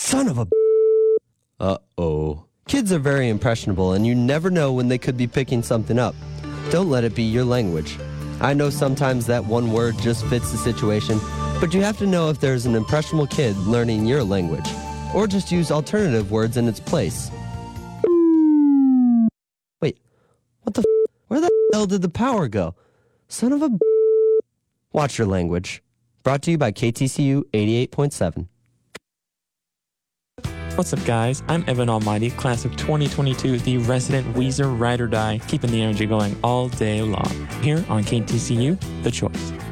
Son of a... Uh-oh. Kids are very impressionable, and you never know when they could be picking something up. Don't let it be your language. I know sometimes that one word just fits the situation, but you have to know if there's an impressionable kid learning your language, or just use alternative words in its place. Wait, what the f***? Where the hell did the power go? Son of a... Watch your language. Brought to you by KTCU 88.7. What's up, guys? I'm Evan Almighty, class of 2022, the resident Weezer Ride or Die, keeping the energy going all day long. Here on KTCU, The Choice.